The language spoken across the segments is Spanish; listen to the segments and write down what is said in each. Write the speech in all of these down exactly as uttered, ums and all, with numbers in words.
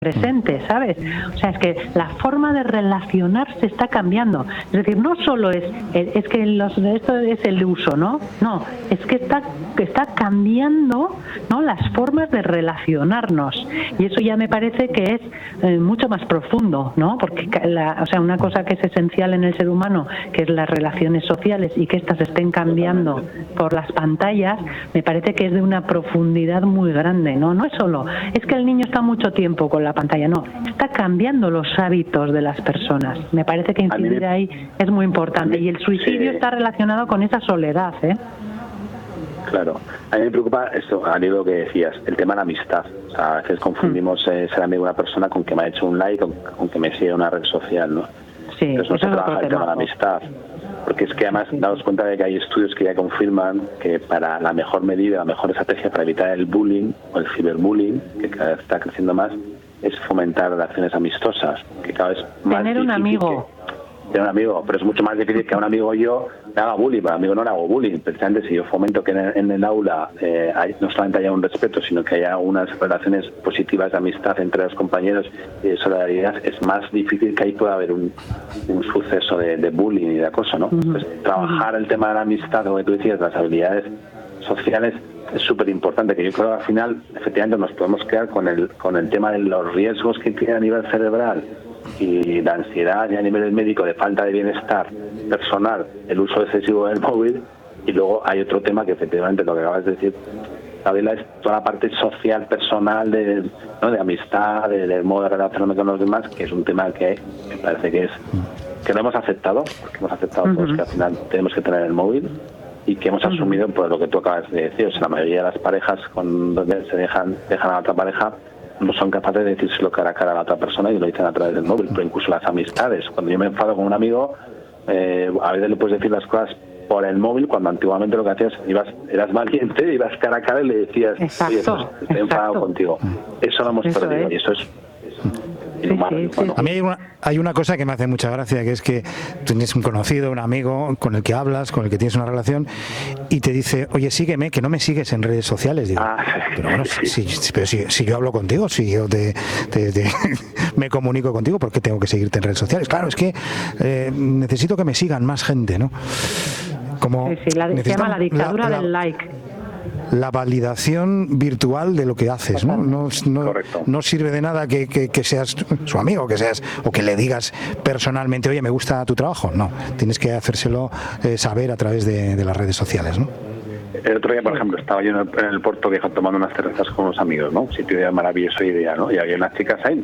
presente, ¿sabes? O sea, es que la forma de relacionarse está cambiando. Es decir, no solo es es que los, esto es el uso, ¿no? No, es que está que está cambiando, ¿no?, las formas de relacionarnos, y eso ya me parece que es eh, mucho más profundo, ¿no? Porque la, o sea, una cosa que es esencial en el ser humano, que es las relaciones sociales, y que estas estén cambiando por las pantallas, me parece que es de una profundidad muy grande, ¿no? No es solo, es que el niño está mucho tiempo con la pantalla, no, está cambiando los hábitos de las personas. Me parece que incidir ahí es muy importante, y el suicidio sí está relacionado con esa soledad, ¿eh? Claro, a mí me preocupa eso, a nivel que decías, el tema de la amistad. O sea, a veces confundimos eh, ser amigo de una persona con que me ha hecho un like, con, con que me sigue en una red social, ¿no? Sí, entonces no se trabaja el tema de la amistad, porque es que además daos cuenta de que hay estudios que ya confirman que para la mejor medida, la mejor estrategia para evitar el bullying o el ciberbullying, que cada vez está creciendo más, es fomentar relaciones amistosas, que cada vez más tener un amigo. Que, tener un amigo, pero es mucho más difícil que a un amigo yo le haga bullying. Para un amigo no le hago bullying. Precisamente si yo fomento que en el, en el aula eh, hay, no solamente haya un respeto, sino que haya unas relaciones positivas de amistad entre los compañeros y de solidaridad, es más difícil que ahí pueda haber un, un suceso de, de bullying y de acoso, ¿no? Uh-huh. Pues trabajar el tema de la amistad, como tú decías, las habilidades sociales, es súper importante, que yo creo que al final efectivamente nos podemos quedar con el con el tema de los riesgos que tiene a nivel cerebral y la ansiedad y a nivel médico de falta de bienestar personal, el uso excesivo del móvil, y luego hay otro tema que efectivamente lo que acabas de decir, Gabriela, es toda la parte social, personal, de, ¿no?, de amistad, de, del modo de relacionarme con los demás, que es un tema que me parece que es que lo hemos aceptado, porque hemos aceptado uh-huh. todos que al final tenemos que tener el móvil, y que hemos asumido por lo que tú acabas de decir. O sea, la mayoría de las parejas con donde se dejan dejan a la otra pareja no son capaces de decírselo cara a cara a la otra persona y lo dicen a través del móvil. Pero incluso las amistades, cuando yo me enfado con un amigo, eh, a veces le puedes decir las cosas por el móvil, cuando antiguamente lo que hacías, ibas, eras valiente, ibas cara a cara y le decías, exacto, oye, pues estoy enfadado contigo. Eso lo hemos eso perdido es. y eso es... Sí, sí, sí, sí. A mí hay una, hay una cosa que me hace mucha gracia, que es que tienes un conocido, un amigo con el que hablas, con el que tienes una relación, y te dice, oye, sígueme, que no me sigues en redes sociales. Digo, ah, pero bueno, si, si, pero si, si yo hablo contigo, si yo te, te, te me comunico contigo, ¿por qué tengo que seguirte en redes sociales? Claro, es que eh, necesito que me sigan más gente, ¿no? Como sí, sí, la, se llama la dictadura la, la, del like. La validación virtual de lo que haces, ¿no? No, no, no sirve de nada que, que, que seas su amigo, que seas o que le digas personalmente, oye, me gusta tu trabajo. No, tienes que hacérselo eh, saber a través de, de las redes sociales, ¿no? El otro día, por ejemplo, estaba yo en el, en el Puerto Viejo tomando unas cervezas con unos amigos, ¿no? Un sitio maravilloso idea, ¿no? Y había unas chicas ahí,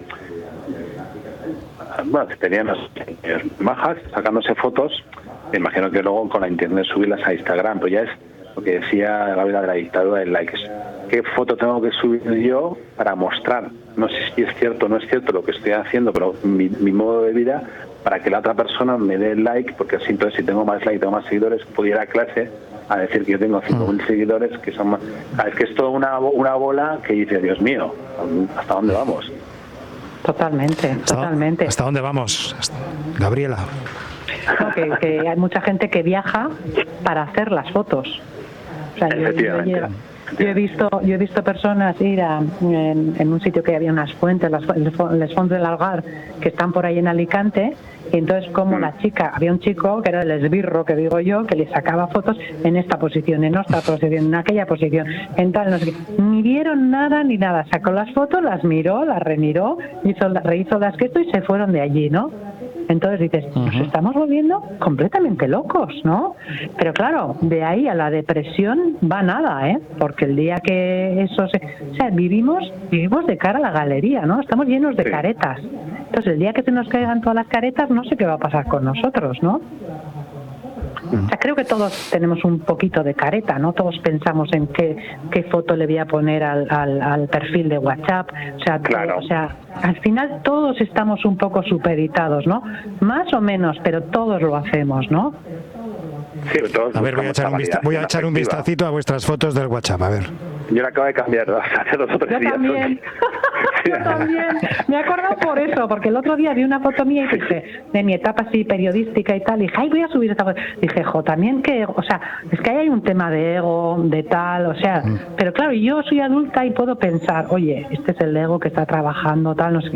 bueno, que tenían las majas sacándose fotos. Me imagino que luego con la internet subirlas a Instagram, pero ya es lo que decía Gabriela de la dictadura del likes. ¿Qué foto tengo que subir yo para mostrar? No sé si es cierto o no es cierto lo que estoy haciendo, pero mi, mi modo de vida, para que la otra persona me dé like, porque así entonces si tengo más like, tengo más seguidores, puedo ir a clase a decir que yo tengo cinco mil seguidores, que son más... Es que es toda una, una bola que dice, Dios mío, ¿hasta dónde vamos? Totalmente, ¿Hasta, totalmente. ¿Hasta dónde vamos, Gabriela? No, que, que hay mucha gente que viaja para hacer las fotos. O sea, yo, yo, yo, yo he visto yo he visto personas ir a, en, en un sitio que había unas fuentes, las les Fonts del Algar, que están por ahí en Alicante, y entonces como mm. la chica, había un chico que era el esbirro, que digo yo, que le sacaba fotos en esta posición, en esta posición, en aquella posición, en tal, no sé qué. Ni vieron nada ni nada, sacó las fotos, las miró, las remiró, hizo, rehizo las que esto y se fueron de allí, ¿no? Entonces dices, nos estamos volviendo completamente locos, ¿no? Pero claro, de ahí a la depresión va nada, ¿eh? Porque el día que eso se... O sea, vivimos, vivimos de cara a la galería, ¿no? Estamos llenos de caretas. Entonces el día que se nos caigan todas las caretas, no sé qué va a pasar con nosotros, ¿no? O sea, creo que todos tenemos un poquito de careta, ¿no? Todos pensamos en qué, qué foto le voy a poner al, al, al perfil de WhatsApp. O sea, claro. todo, o sea, al final todos estamos un poco supeditados, ¿no? Más o menos, pero todos lo hacemos, ¿no? Sí, todos a ver, voy a echar, un, vista, voy a echar un vistacito a vuestras fotos del WhatsApp, a ver. Yo la acabo de cambiar hace dos o tres Yo días. También. yo también. Me he acordado por eso, porque el otro día vi una foto mía y dije, de mi etapa así periodística y tal, y dije, ay, voy a subir esta foto. Dije, jo, también que, o sea, es que ahí hay un tema de ego, de tal, o sea, mm. pero claro, yo soy adulta y puedo pensar, oye, este es el ego que está trabajando, tal, no sé qué.